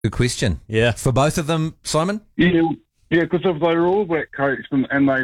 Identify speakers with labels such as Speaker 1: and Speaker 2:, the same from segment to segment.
Speaker 1: Good question.
Speaker 2: Yeah.
Speaker 1: For both of them, Simon?
Speaker 3: Yeah, because if they're all black coats and they'd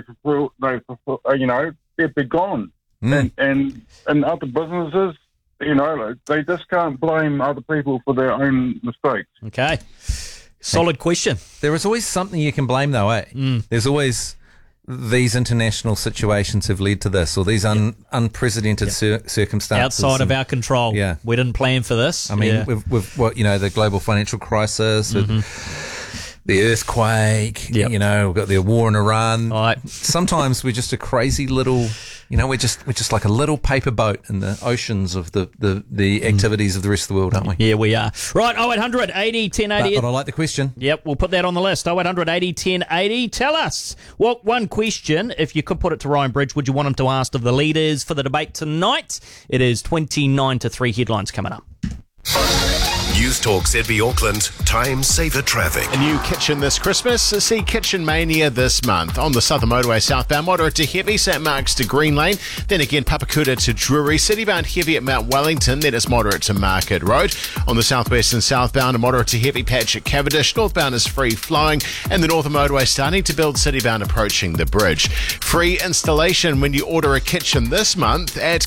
Speaker 3: be gone. And other businesses, they just can't blame other people for their own mistakes.
Speaker 2: Okay. Solid question.
Speaker 1: There is always something you can blame, though, eh? There's always these international situations have led to this, or these unprecedented circumstances.
Speaker 2: Outside of our control.
Speaker 1: Yeah.
Speaker 2: We didn't plan for this.
Speaker 1: I mean, with the global financial crisis, the earthquake, we've got the war in Iran.
Speaker 2: Right.
Speaker 1: Sometimes we're just a crazy little, we're just like a little paper boat in the oceans of the activities of the rest of the world, aren't we?
Speaker 2: Yeah, we are. Right, 0800 80 1080.
Speaker 1: But I like the question.
Speaker 2: Yep, we'll put that on the list. 0800 80 1080. Tell us, what one question, if you could put it to Ryan Bridge, would you want him to ask of the leaders for the debate tonight? It is 29-3 headlines coming up.
Speaker 4: News Talk ZB Auckland, time saver traffic.
Speaker 5: A new kitchen this Christmas. See Kitchen Mania this month. On the Southern Motorway southbound, moderate to heavy, St Mark's to Green Lane. Then again, Papakura to Drury. Citybound heavy at Mount Wellington. Then it's moderate to Market Road. On the southwest and southbound, a moderate to heavy patch at Cavendish. Northbound is free flowing. And the Northern Motorway starting to build citybound approaching the bridge. Free installation when you order a kitchen this month at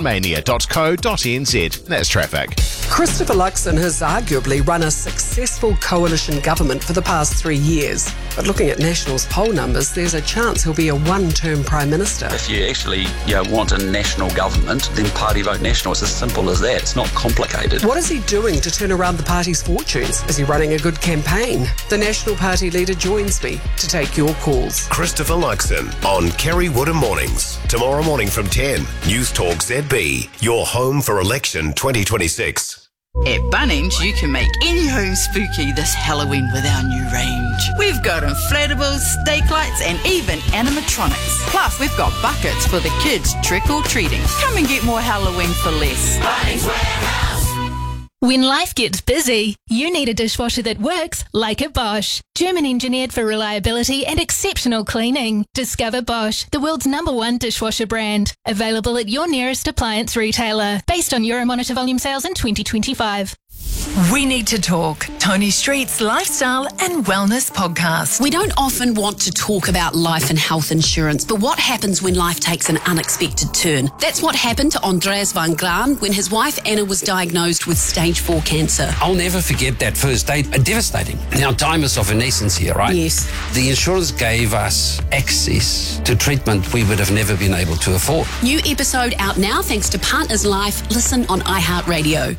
Speaker 5: kitchenmania.co.nz. That's traffic.
Speaker 6: Christopher Luxon has arguably run a successful coalition government for the past 3 years. But looking at National's poll numbers, there's a chance he'll be a one-term Prime Minister.
Speaker 7: If you actually want a national government, then party vote National. It's as simple as that. It's not complicated.
Speaker 6: What is he doing to turn around the party's fortunes? Is he running a good campaign? The National Party leader joins me to take your calls.
Speaker 4: Christopher Luxon on Kerry Woodham Mornings. Tomorrow morning from 10. News Talk ZB, your home for election 2026.
Speaker 8: At Bunnings, you can make any home spooky this Halloween with our new range. We've got inflatables, stake lights, and even animatronics. Plus, we've got buckets for the kids trick-or-treating. Come and get more Halloween for less. Bunnings Warehouse.
Speaker 9: When life gets busy, you need a dishwasher that works like a Bosch. German engineered for reliability and exceptional cleaning. Discover Bosch, the world's #1 dishwasher brand. Available at your nearest appliance retailer. Based on Euromonitor volume sales in 2025.
Speaker 10: We Need to Talk, Tony Street's lifestyle and wellness podcast.
Speaker 11: We don't often want to talk about life and health insurance, but what happens when life takes an unexpected turn? That's what happened to Andreas van Graan when his wife Anna was diagnosed with stage 4 cancer.
Speaker 12: I'll never forget that first date. Devastating. Now, time is of an essence here, right?
Speaker 11: Yes.
Speaker 12: The insurance gave us access to treatment we would have never been able to afford.
Speaker 11: New episode out now thanks to Partners Life. Listen on iHeartRadio.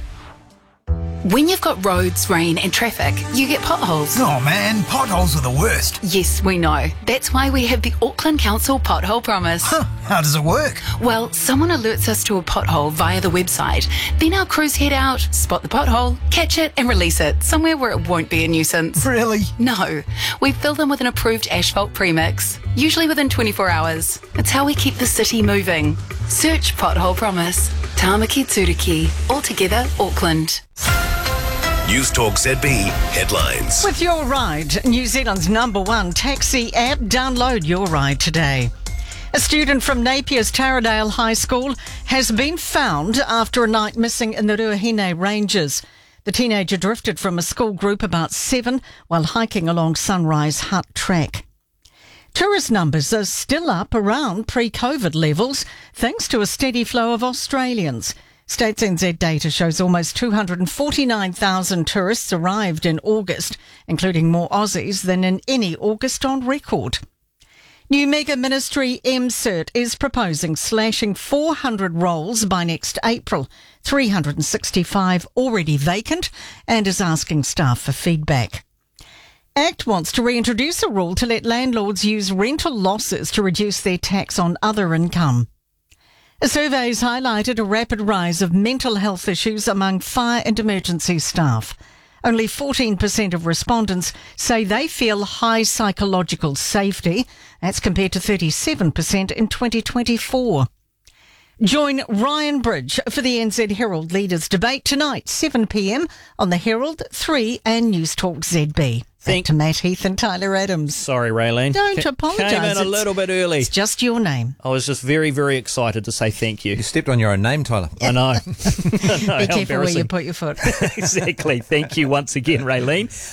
Speaker 11: When you've got roads, rain and traffic, you get potholes.
Speaker 13: Oh man, potholes are the worst.
Speaker 11: Yes, we know. That's why we have the Auckland Council Pothole Promise.
Speaker 13: How does it work?
Speaker 11: Well, someone alerts us to a pothole via the website. Then our crews head out, spot the pothole, catch it and release it somewhere where it won't be a nuisance.
Speaker 13: Really?
Speaker 11: No. We fill them with an approved asphalt premix, usually within 24 hours. It's how we keep the city moving. Search Pothole Promise. Tamaki Tsuriki. Altogether, Auckland.
Speaker 4: News Talk ZB headlines.
Speaker 14: With Your Ride, New Zealand's #1 taxi app, download Your Ride today. A student from Napier's Taradale High School has been found after a night missing in the Ruahine Ranges. The teenager drifted from a school group about 7 while hiking along Sunrise Hut Track. Tourist numbers are still up around pre-COVID levels thanks to a steady flow of Australians. States NZ data shows almost 249,000 tourists arrived in August, including more Aussies than in any August on record. New mega ministry MCERT is proposing slashing 400 roles by next April, 365 already vacant, and is asking staff for feedback. ACT wants to reintroduce a rule to let landlords use rental losses to reduce their tax on other income. A survey has highlighted a rapid rise of mental health issues among fire and emergency staff. Only 14% of respondents say they feel high psychological safety. That's compared to 37% in 2024. Join Ryan Bridge for the NZ Herald Leaders Debate tonight, 7 p.m. on the Herald, 3 and News Talk ZB. Back to Matt Heath and Tyler Adams.
Speaker 2: Sorry, Raylene.
Speaker 14: Don't apologise.
Speaker 2: Came in a little bit early.
Speaker 14: It's just your name.
Speaker 2: I was just very, very excited to say thank you.
Speaker 1: You stepped on your own name, Tyler.
Speaker 2: I know.
Speaker 14: Be careful where you put your foot.
Speaker 2: Exactly. Thank you once again, Raylene.